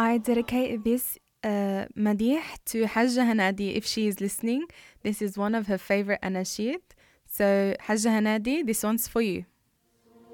I dedicate this madih to Hajja Hanadi if she is listening. This is one of her favorite anashid. So Hajja Hanadi, this one's for you.